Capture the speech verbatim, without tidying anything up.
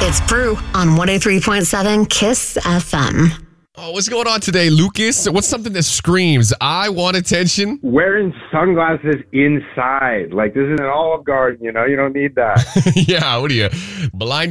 It's Brew on one oh three point seven KISS F M. Oh, what's going on today, Lucas? What's something that screams, I want attention? Wearing sunglasses inside. Like, this is an Olive Garden, you know? You don't need that. Yeah, what are you, blind?